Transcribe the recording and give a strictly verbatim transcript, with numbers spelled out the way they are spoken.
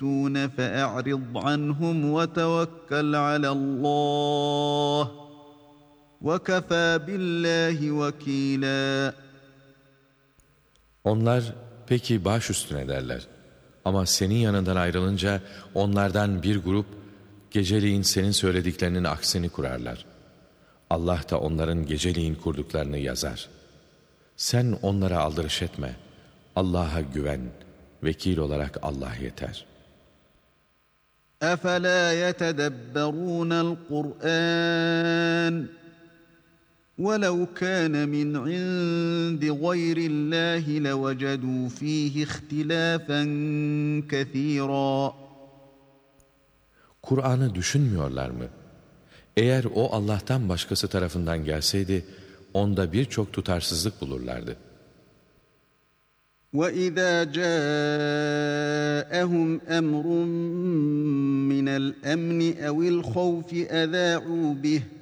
فَأَعْرِضْ عَنْهُمْ وَتَوَكَّلْ عَلَى اللّٰهِ وَكَفَى بِاللّٰهِ وَكِيلًا. Onlar peki baş üstüne derler. Ama senin yanından ayrılınca onlardan bir grup geceliğin senin söylediklerinin aksini kurarlar. Allah da onların geceliğin kurduklarını yazar. Sen onlara aldırış etme. Allah'a güven. Vekil olarak Allah yeter. أَفَلَا يَتَدَبَّرُونَ الْقُرْآنَ وَلَوْ كَانَ مِنْ عِنْدِ غَيْرِ اللّٰهِ لَوَجَدُوا ف۪يهِ اخْتِلَافًا كَثِيرًا. Kur'an'ı düşünmüyorlar mı? Eğer o Allah'tan başkası tarafından gelseydi, onda birçok tutarsızlık bulurlardı. وَإِذَا جَاءَهُمْ أَمْرٌ مِّنَ الْأَمْنِ أَوِ الْخَوْفِ أَذَاعُوا بِهِ